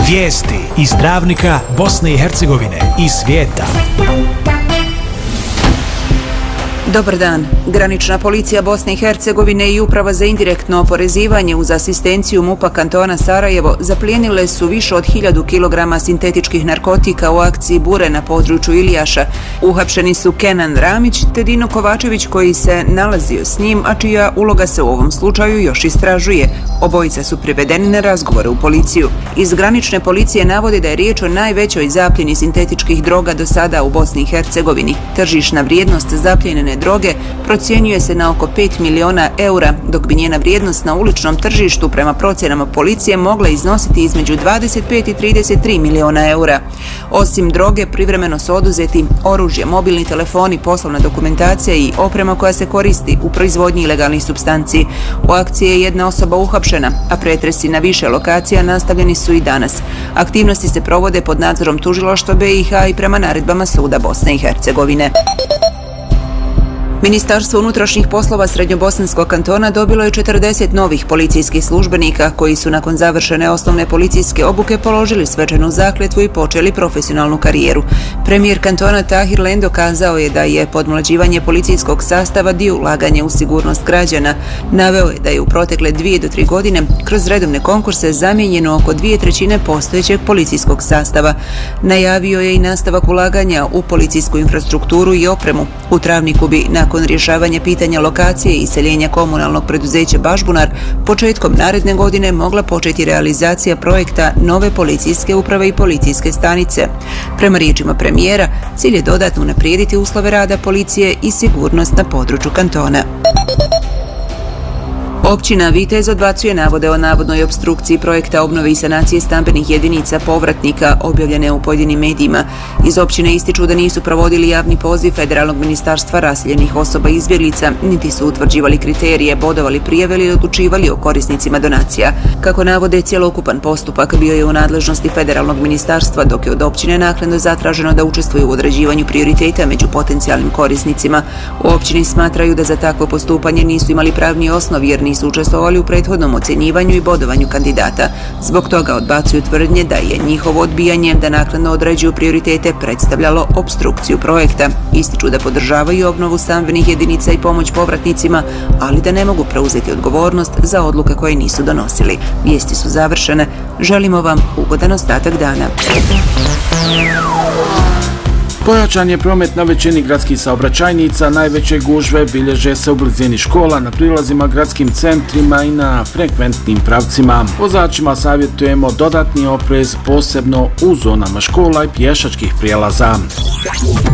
Vijesti iz Travnika, Bosne i Hercegovine i svijeta. Dobar dan. Granična policija Bosne i Hercegovine i Uprava za indirektno oporezivanje uz asistenciju MUP-a kantona Sarajevo zaplijenile su više od 1000 kilograma sintetičkih narkotika u akciji Bure na području Ilijaša. Uhapšeni su Kenan Ramić te Dino Kovačević koji se nalazio s njim, a čija uloga se u ovom slučaju još istražuje. Obojica su privedeni na razgovore u policiju. Iz granične policije navode da je riječ o najvećoj zapljeni sintetičkih droga do sada u Bosni i Hercegovini. Tržišna vrijednost zapljenjene droge procjenjuje se na oko 5 miliona eura, dok bi njena vrijednost na uličnom tržištu prema procjenama policije mogla iznositi između 25 i 33 miliona eura. Osim droge, privremeno su oduzeti oružje, mobilni telefoni, poslovna dokumentacija i oprema koja se koristi u proizvodnji ilegalnih supstanci. U akciji je jedna osoba uhapšena, a pretresi na više lokacija nastavljeni su i danas. Aktivnosti se provode pod nadzorom tužilaštva BiH i prema naredbama Suda Bosne i Hercegovine. Ministarstvo unutrašnjih poslova Srednjobosanskog kantona dobilo je 40 novih policijskih službenika koji su nakon završene osnovne policijske obuke položili svečanu zakletvu i počeli profesionalnu karijeru. Premijer kantona Tahir Lendo kazao je da je podmlađivanje policijskog sastava dio ulaganja u sigurnost građana. Naveo je da je u protekle 2 do 3 godine kroz redovne konkurse zamijenjeno oko 2/3 postojećeg policijskog sastava. Najavio je i nastavak ulaganja u policijsku infrastrukturu i opremu. U Travniku bi nakon rješavanja pitanja lokacije i iseljenja komunalnog preduzeća Bažbunar početkom naredne godine mogla početi realizacija projekta nove policijske uprave i policijske stanice. Prema riječima premijera, cilj je dodatno unaprijediti uslove rada policije i sigurnost na području kantona. Općina Vitez odbacuje navode o navodnoj opstrukciji projekta obnove i sanacije stambenih jedinica povratnika objavljene u pojedinim medijima. Iz općine ističu da nisu provodili javni poziv Federalnog ministarstva raseljenih osoba i izbjeglica, niti su utvrđivali kriterije, bodovali prijave ili odlučivali o korisnicima donacija. Kako navode, cjelokupan postupak bio je u nadležnosti Federalnog ministarstva, dok je od općine naknadno zatraženo da učestvuju u određivanju prioriteta među potencijalnim korisnicima. U općini smatraju da za takvo postupanje nisu imali pravni osnov jer nisu učestvovali u prethodnom ocjenjivanju i bodovanju kandidata. Zbog toga odbacuju tvrdnje da je njihovo odbijanje da naknadno određuju prioritete predstavljalo opstrukciju projekta. Ističu da podržavaju obnovu stambenih jedinica i pomoć povratnicima, ali da ne mogu preuzeti odgovornost za odluke koje nisu donosili. Vijesti su završene. Želimo vam ugodan ostatak dana. Pojačan je promet na većini gradskih saobraćajnica, najveće gužve bilježe se u blizini škola, na prilazima gradskim centrima i na frekventnim pravcima. Vozačima savjetujemo dodatni oprez, posebno u zonama škola i pješačkih prijelaza.